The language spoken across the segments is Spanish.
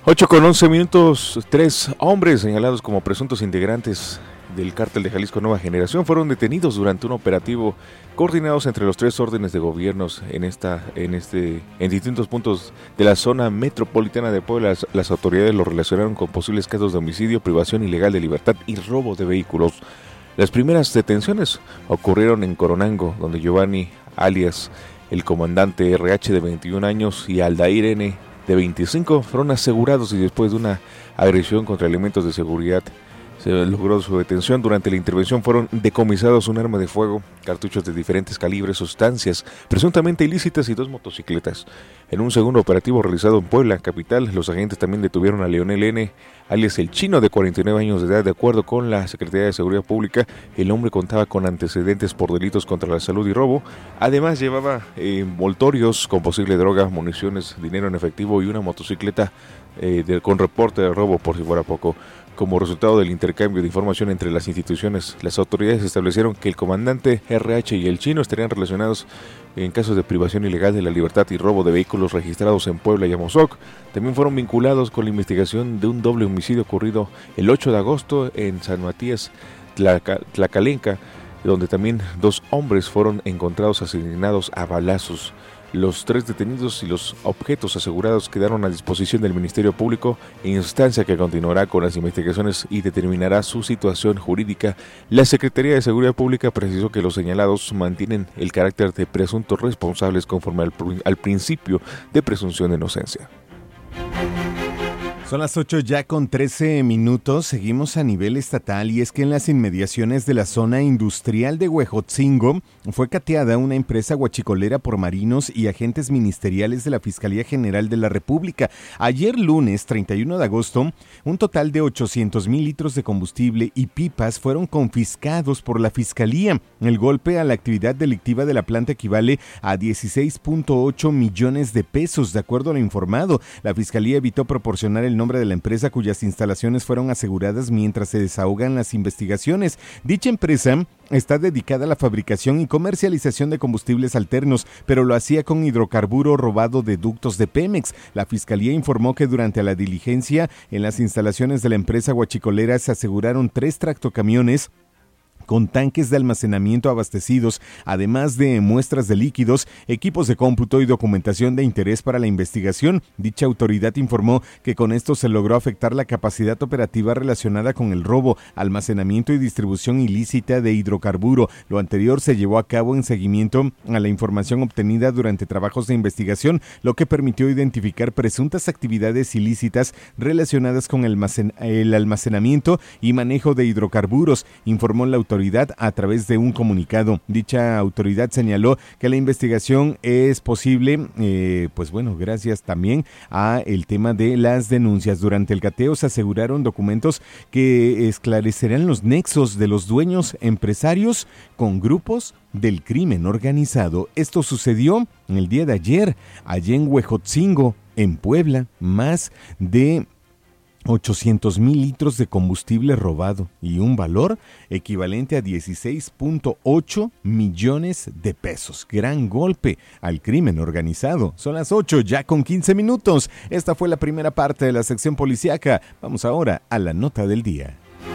8:11, 3 hombres señalados como presuntos integrantes del Cártel de Jalisco Nueva Generación fueron detenidos durante un operativo coordinados entre los 3 órdenes de gobiernos en distintos puntos de la zona metropolitana de Puebla. Las autoridades lo relacionaron con posibles casos de homicidio, privación ilegal de libertad y robo de vehículos. Las primeras detenciones ocurrieron en Coronango, donde Giovanni, alias el comandante RH de 21 años, y Aldair N, de 25, fueron asegurados, y después de una agresión contra elementos de seguridad se logró su detención. Durante la intervención fueron decomisados un arma de fuego, cartuchos de diferentes calibres, sustancias presuntamente ilícitas y 2 motocicletas. En un segundo operativo realizado en Puebla, capital, los agentes también detuvieron a Leonel N, alias el Chino, de 49 años de edad. De acuerdo con la Secretaría de Seguridad Pública, el hombre contaba con antecedentes por delitos contra la salud y robo. Además llevaba envoltorios con posible droga, municiones, dinero en efectivo y una motocicleta con reporte de robo, por si fuera poco. Como resultado del intercambio de información entre las instituciones, las autoridades establecieron que el comandante RH y el Chino estarían relacionados en casos de privación ilegal de la libertad y robo de vehículos registrados en Puebla y Amozoc. También fueron vinculados con la investigación de un doble homicidio ocurrido el 8 de agosto en San Matías, Tlacalenca, donde también 2 hombres fueron encontrados asesinados a balazos. Los 3 detenidos y los objetos asegurados quedaron a disposición del Ministerio Público, instancia que continuará con las investigaciones y determinará su situación jurídica. La Secretaría de Seguridad Pública precisó que los señalados mantienen el carácter de presuntos responsables conforme al principio de presunción de inocencia. Son las 8:13. Seguimos a nivel estatal, y es que en las inmediaciones de la zona industrial de Huejotzingo fue cateada una empresa huachicolera por marinos y agentes ministeriales de la Fiscalía General de la República. Ayer lunes 31 de agosto, un total de 800,000 litros de combustible y pipas fueron confiscados por la Fiscalía. El golpe a la actividad delictiva de la planta equivale a 16.8 millones de pesos, de acuerdo a lo informado. La Fiscalía evitó proporcionar el nombre de la empresa cuyas instalaciones fueron aseguradas mientras se desahogan las investigaciones. Dicha empresa está dedicada a la fabricación y comercialización de combustibles alternos, pero lo hacía con hidrocarburo robado de ductos de Pemex. La Fiscalía informó que durante la diligencia en las instalaciones de la empresa huachicolera se aseguraron 3 tractocamiones con tanques de almacenamiento abastecidos, además de muestras de líquidos, equipos de cómputo y documentación de interés para la investigación. Dicha autoridad informó que con esto se logró afectar la capacidad operativa relacionada con el robo, almacenamiento y distribución ilícita de hidrocarburo. Lo anterior se llevó a cabo en seguimiento a la información obtenida durante trabajos de investigación, lo que permitió identificar presuntas actividades ilícitas relacionadas con el almacenamiento y manejo de hidrocarburos, informó la autoridad a través de un comunicado. Dicha autoridad señaló que la investigación es posible, gracias también a el tema de las denuncias. Durante el cateo se aseguraron documentos que esclarecerán los nexos de los dueños empresarios con grupos del crimen organizado. Esto sucedió el día de ayer, allá en Huejotzingo, en Puebla. Más de 800,000 litros de combustible robado y un valor equivalente a 16.8 millones de pesos. Gran golpe al crimen organizado. Son las 8:15. Esta fue la primera parte de la sección policíaca. Vamos ahora a la nota del día.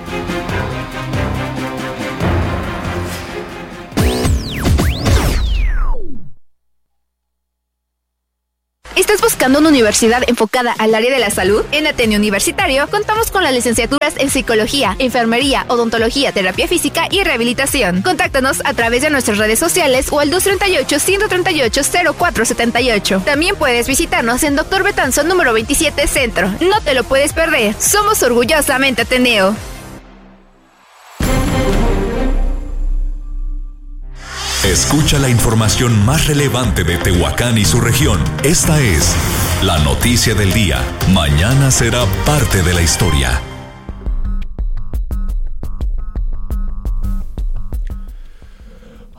¿Estás buscando una universidad enfocada al área de la salud? En Ateneo Universitario contamos con las licenciaturas en Psicología, Enfermería, Odontología, Terapia Física y Rehabilitación. Contáctanos a través de nuestras redes sociales o al 238-138-0478. También puedes visitarnos en Dr. Betanzón número 27 Centro. No te lo puedes perder. Somos orgullosamente Ateneo. Escucha la información más relevante de Tehuacán y su región. Esta es la noticia del día. Mañana será parte de la historia.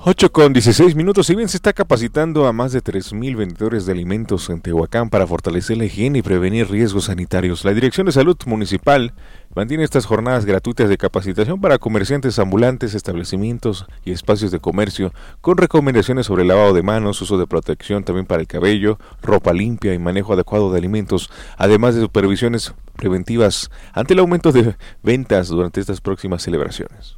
8:16. Si bien se está capacitando a más de 3,000 vendedores de alimentos en Tehuacán para fortalecer la higiene y prevenir riesgos sanitarios, la Dirección de Salud Municipal mantiene estas jornadas gratuitas de capacitación para comerciantes ambulantes, establecimientos y espacios de comercio, con recomendaciones sobre lavado de manos, uso de protección también para el cabello, ropa limpia y manejo adecuado de alimentos, además de supervisiones preventivas ante el aumento de ventas durante estas próximas celebraciones.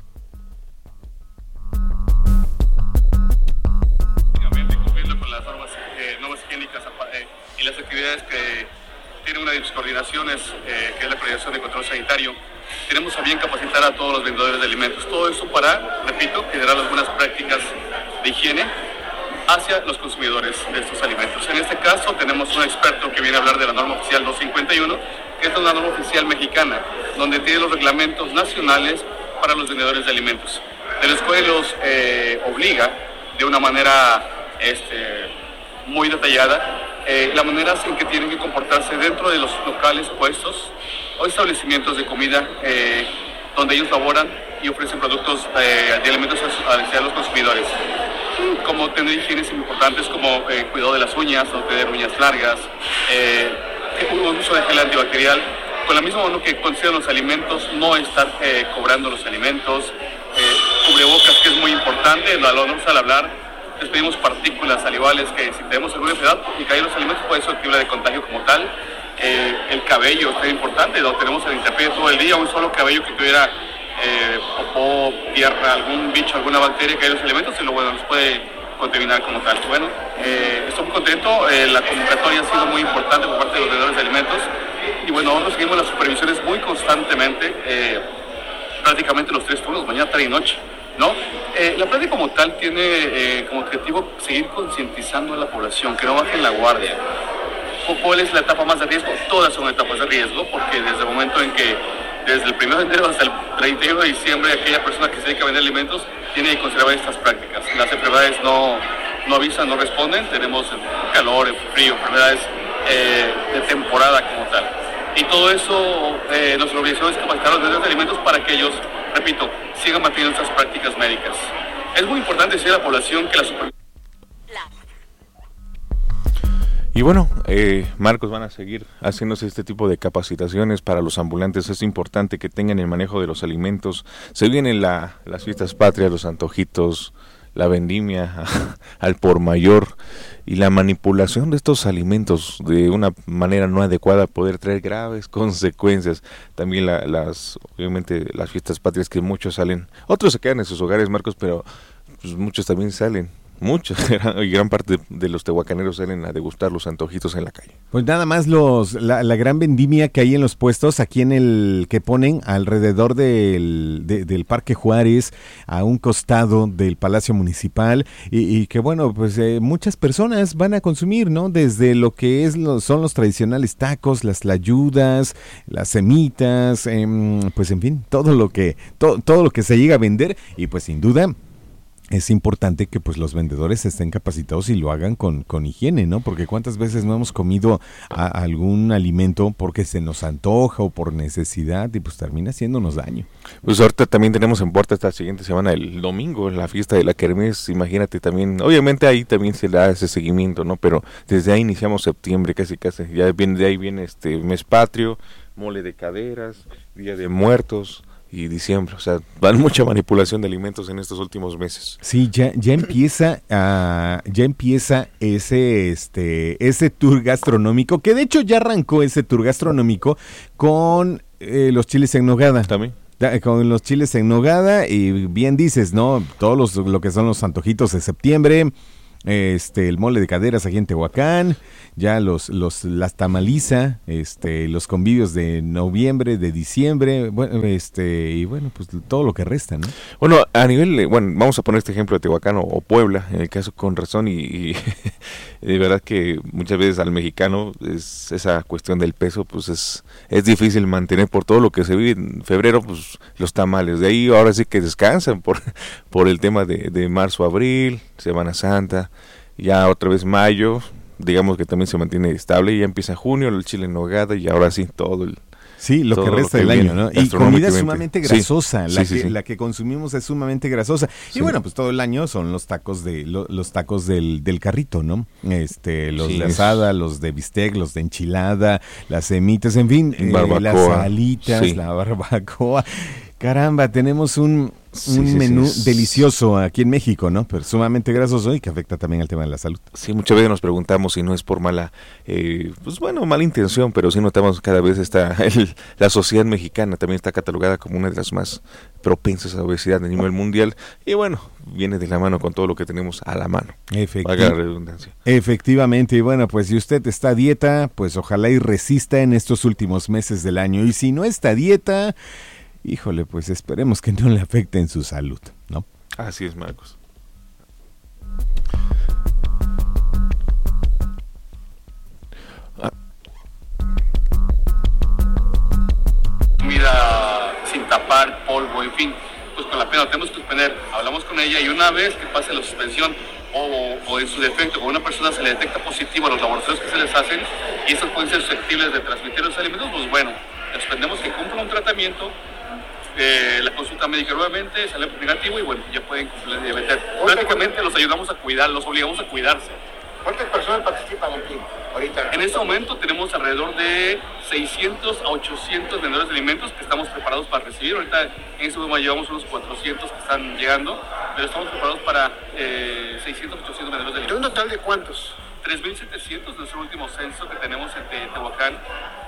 Y las actividades que tienen una de mis coordinaciones, que es la coordinación de control sanitario, tenemos a bien capacitar a todos los vendedores de alimentos. Todo eso para, repito, generar algunas prácticas de higiene hacia los consumidores de estos alimentos. En este caso tenemos un experto que viene a hablar de la norma oficial 251, que es una norma oficial mexicana, donde tiene los reglamentos nacionales para los vendedores de alimentos, de los cuales los obliga de una manera muy detallada la manera en que tienen que comportarse dentro de los locales, puestos o establecimientos de comida donde ellos laboran y ofrecen productos de alimentos hacia los consumidores, como tener higienes importantes como cuidado de las uñas, no tener uñas largas, uso de gel antibacterial, con la misma mano que consideran los alimentos, no estar cobrando los alimentos, cubrebocas, que es muy importante, al hablar despedimos partículas salivales que si tenemos alguna enfermedad y caen los alimentos puede ser susceptible de contagio como tal. El cabello es importante, lo tenemos en la intemperie todo el día, un solo cabello que tuviera popó, tierra, algún bicho, alguna bacteria que hay en los alimentos y los puede contaminar como tal. Bueno, estoy muy contento, la convocatoria ha sido muy importante por parte de los vendedores de alimentos y bueno, nosotros seguimos las supervisiones muy constantemente, prácticamente los 3 turnos, mañana, tarde y noche, ¿no? La práctica como tal tiene como objetivo seguir concientizando a la población, que no bajen la guardia. ¿Cuál es la etapa más de riesgo? Todas son etapas de riesgo, porque desde el momento en que, desde el 1 de enero hasta el 31 de diciembre, aquella persona que se dedica a vender alimentos tiene que conservar estas prácticas. Las enfermedades no avisan, no responden, tenemos calor, frío, enfermedades de temporada como tal. Y todo eso, nuestra obligación es capacitar a los vendedores de alimentos para que ellos, repito, sigan manteniendo estas prácticas médicas. Es muy importante decir a la población que la supervisión... Y bueno, Marcos, van a seguir haciéndose este tipo de capacitaciones para los ambulantes. Es importante que tengan el manejo de los alimentos. Se vienen las fiestas patrias, los antojitos, la vendimia al por mayor, y la manipulación de estos alimentos de una manera no adecuada poder traer graves consecuencias. También obviamente las fiestas patrias, que muchos salen, otros se quedan en sus hogares, Marcos, pero pues muchos también salen. Muchos, y gran parte de los tehuacaneros salen a degustar los antojitos en la calle. Pues nada más la gran vendimia que hay en los puestos aquí en el que ponen alrededor del Parque Juárez, a un costado del Palacio Municipal, y que bueno, pues muchas personas van a consumir, ¿no? Desde lo que son los tradicionales tacos, las tlayudas, las semitas, pues en fin, todo lo que se llega a vender, y pues sin duda es importante que pues los vendedores estén capacitados y lo hagan con higiene, ¿no? Porque cuántas veces no hemos comido algún alimento porque se nos antoja o por necesidad y pues termina haciéndonos daño. Pues ahorita también tenemos en puerta esta siguiente semana, el domingo, la fiesta de la Kermés. Imagínate también, obviamente ahí también se da ese seguimiento, ¿no? Pero desde ahí iniciamos septiembre, casi, ya viene, de ahí viene mes patrio, mole de caderas, Día de Muertos y diciembre, o sea, van mucha manipulación de alimentos en estos últimos meses. Sí, ya empieza ese tour gastronómico, que de hecho ya arrancó ese tour gastronómico con los chiles en nogada. También. Con los chiles en nogada, y bien dices, ¿no? Todos lo que son los antojitos de septiembre, el mole de caderas aquí en Tehuacán, ya las tamaliza, los convivios de noviembre, de diciembre, bueno, y bueno, pues todo lo que resta, ¿no? Bueno, a nivel, vamos a poner este ejemplo de Tehuacán o Puebla, en el caso con razón, y de verdad que muchas veces al mexicano es esa cuestión del peso, pues es difícil mantener por todo lo que se vive en febrero, pues los tamales, de ahí ahora sí que descansan por el tema de marzo, abril, Semana Santa, ya otra vez mayo, digamos que también se mantiene estable, y ya empieza junio el chile en nogada, y ahora sí todo Sí, lo que resta del año, ¿no? Y comida sumamente grasosa, sí. La que consumimos es sumamente grasosa. Sí. Y bueno, pues todo el año son los tacos los tacos del carrito, ¿no? Los de asada, los de bistec, los de enchilada, las semitas, en fin, las alitas, la barbacoa. Caramba, tenemos un menú delicioso aquí en México, ¿no? Pero sumamente grasoso y que afecta también al tema de la salud. Sí, muchas veces nos preguntamos si no es por mala intención, pero sí notamos cada vez la sociedad mexicana también está catalogada como una de las más propensas a obesidad a nivel mundial y bueno, viene de la mano con todo lo que tenemos a la mano. Valga la redundancia. Efectivamente, y bueno, pues si usted está a dieta, pues ojalá y resista en estos últimos meses del año. Y si no está a dieta, híjole, pues esperemos que no le afecte en su salud, ¿no? Así es, Marcos. Comida sin tapar, polvo, en fin, pues con la pena tenemos que suspender. Hablamos con ella y una vez que pase la suspensión o en su defecto, con una persona se le detecta positivo a los laboratorios que se les hacen y estos pueden ser susceptibles de transmitir los alimentos, pues bueno, le suspendemos que cumpla un tratamiento. La consulta médica nuevamente sale negativo y bueno, ya pueden cumplir el diabetes. Prácticamente los ayudamos a cuidar, los obligamos a cuidarse. ¿Cuántas personas participan aquí ahorita? En este momento tenemos alrededor de 600 a 800 vendedores de alimentos que estamos preparados para recibir. Ahorita en este momento llevamos unos 400 que están llegando, pero estamos preparados para 600 a 800 vendedores de alimentos. ¿Un total de cuántos? 3.700 de nuestro último censo que tenemos en Tehuacán.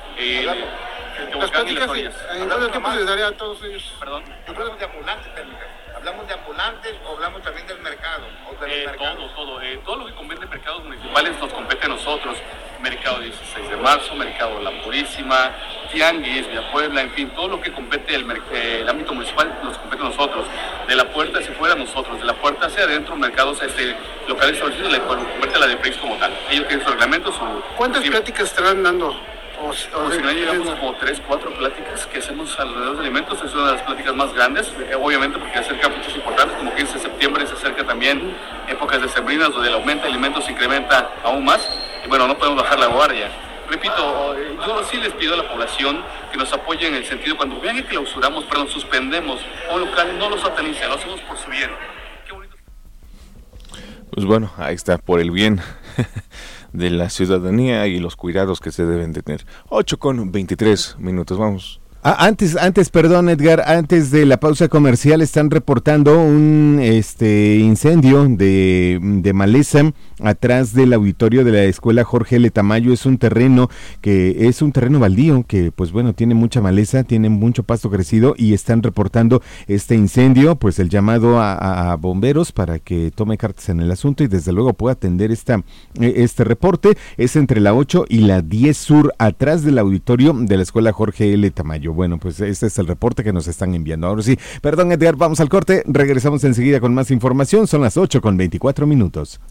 Las pláticas, ¿en cuánto tiempo les daría a todos ellos? Perdón. Yo creo que de ambulantes, ¿hablamos de ambulantes o hablamos también del mercado? Todo lo que compete mercados municipales nos compete a nosotros. Mercado 16 de marzo, Mercado La Purísima, Tianguis, Villa Puebla, en fin, todo lo que compete el ámbito municipal nos compete a nosotros. De la puerta hacia afuera nosotros, de la puerta hacia adentro, mercados locales establecidos, le compete a la de PRIX como tal. Ellos tienen su reglamento, ¿Cuántas pláticas estarán dando? Si no llevamos como 3, 4 pláticas que hacemos alrededor de alimentos, es una de las pláticas más grandes, obviamente porque se acercan fechas importantes, como 15 de septiembre, se acerca también épocas decembrinas donde el aumento de alimentos se incrementa aún más, y bueno, no podemos bajar la guardia. Repito, yo sí les pido a la población que nos apoye en el sentido, cuando vean que clausuramos, suspendemos a un local, no lo satanicen, lo hacemos por su bien. Qué bonito. Pues bueno, ahí está, por el bien de la ciudadanía y los cuidados que se deben de tener. 8:23 vamos. Antes, perdón, Edgar, antes de la pausa comercial están reportando un incendio de maleza atrás del auditorio de la escuela Jorge L. Tamayo. Es un terreno baldío que pues bueno, tiene mucha maleza, tiene mucho pasto crecido y están reportando este incendio. Pues el llamado a bomberos para que tome cartas en el asunto y desde luego pueda atender este reporte. Es entre la 8 y la 10 sur, atrás del auditorio de la escuela Jorge L. Tamayo. Bueno, pues este es el reporte que nos están enviando. Ahora sí, perdón, Edgar, vamos al corte, regresamos enseguida con más información. Son las 8:24.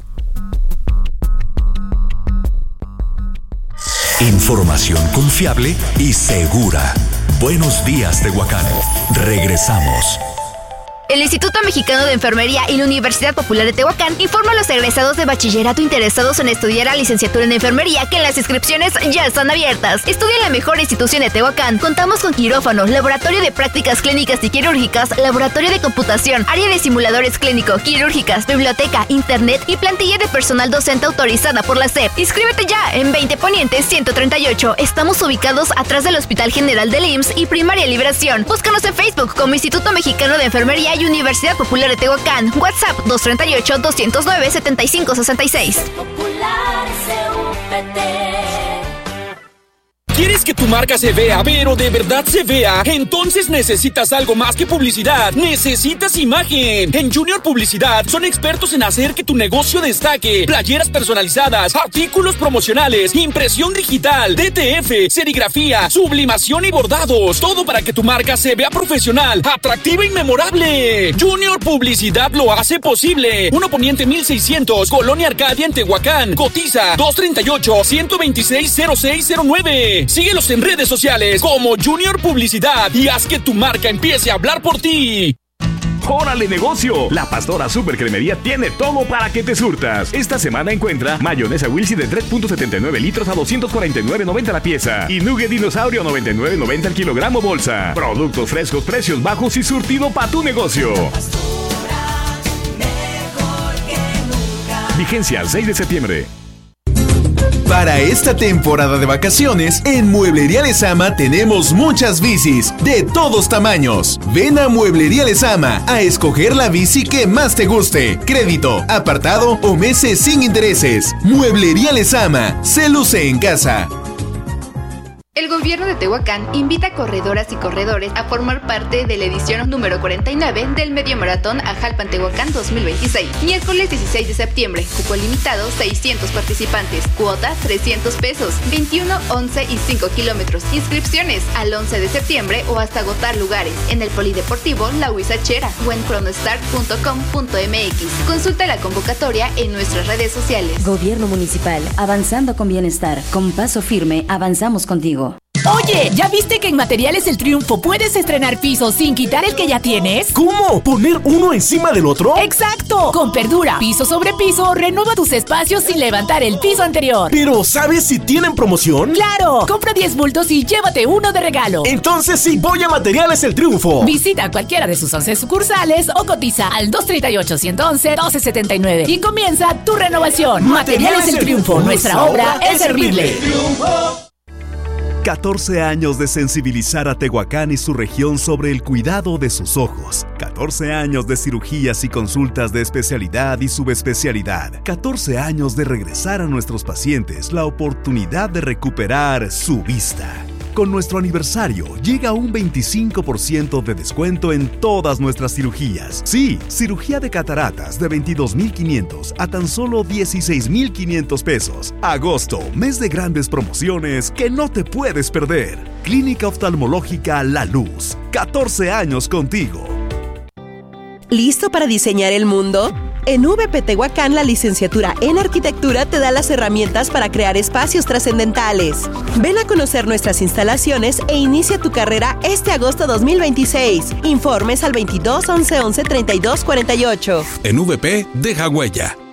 Información confiable y segura. Buenos días, Tehuacán. Regresamos. El Instituto Mexicano de Enfermería y la Universidad Popular de Tehuacán informa a los egresados de bachillerato interesados en estudiar la licenciatura en enfermería que las inscripciones ya están abiertas. Estudia en la mejor institución de Tehuacán. Contamos con quirófano, laboratorio de prácticas clínicas y quirúrgicas, laboratorio de computación, área de simuladores clínico-quirúrgicas, biblioteca, internet y plantilla de personal docente autorizada por la SEP. Inscríbete ya en 20 Poniente 138. Estamos ubicados atrás del Hospital General del IMSS y Primaria Liberación. Búscanos en Facebook como Instituto Mexicano de Enfermería y Universidad Popular de Tehuacán. WhatsApp 238-209-7566. Popular CUPT. ¿Quieres que tu marca se vea, pero de verdad se vea? Entonces necesitas algo más que publicidad. Necesitas imagen. En Junior Publicidad son expertos en hacer que tu negocio destaque. Playeras personalizadas, artículos promocionales, impresión digital, DTF, serigrafía, sublimación y bordados. Todo para que tu marca se vea profesional, atractiva y memorable. Junior Publicidad lo hace posible. 1 Poniente 1600, Colonia Arcadia en Tehuacán. Cotiza 238-126-0609. Síguelos en redes sociales como Junior Publicidad y haz que tu marca empiece a hablar por ti. ¡Órale, negocio! La Pastora Super Cremería tiene todo para que te surtas. Esta semana encuentra mayonesa Wilsey de 3.79 litros a 249.90 la pieza y nugget dinosaurio 99.90 el kilogramo bolsa. Productos frescos, precios bajos y surtido para tu negocio. Vigencia al 6 de septiembre. Para esta temporada de vacaciones, en Mueblería Lezama tenemos muchas bicis de todos tamaños. Ven a Mueblería Lezama a escoger la bici que más te guste. Crédito, apartado o meses sin intereses. Mueblería Lezama, se luce en casa. El gobierno de Tehuacán invita a corredoras y corredores a formar parte de la edición número 49 del Medio Maratón Ajalpan Tehuacán 2026. Miércoles 16 de septiembre, cupo limitado 600 participantes, cuota 300 pesos, 21, 11 y 5 kilómetros. Inscripciones al 11 de septiembre o hasta agotar lugares en el Polideportivo La Huizachera o en chronostart.com.mx. Consulta la convocatoria en nuestras redes sociales. Gobierno Municipal, avanzando con bienestar. Con paso firme, avanzamos contigo. Oye, ¿ya viste que en Materiales El Triunfo puedes estrenar pisos sin quitar el que ya tienes? ¿Cómo? ¿Poner uno encima del otro? ¡Exacto! Con Perdura, piso sobre piso, renueva tus espacios sin levantar el piso anterior. Pero, ¿sabes si tienen promoción? ¡Claro! Compra 10 bultos y llévate uno de regalo. Entonces sí voy a Materiales El Triunfo. Visita cualquiera de sus 11 sucursales o cotiza al 238-111-1279 y comienza tu renovación. Materiales El Triunfo, nuestra obra es servirle. 14 años de sensibilizar a Tehuacán y su región sobre el cuidado de sus ojos. 14 años de cirugías y consultas de especialidad y subespecialidad. 14 años de regresar a nuestros pacientes la oportunidad de recuperar su vista. Con nuestro aniversario llega un 25% de descuento en todas nuestras cirugías. Sí, cirugía de cataratas de 22,500 a tan solo 16,500 pesos. Agosto, mes de grandes promociones que no te puedes perder. Clínica Oftalmológica La Luz. 14 años contigo. ¿Listo para diseñar el mundo? En VP Tehuacán, la licenciatura en Arquitectura te da las herramientas para crear espacios trascendentales. Ven a conocer nuestras instalaciones e inicia tu carrera este agosto 2026. Informes al 22 11 11 32 48. En VP, deja huella.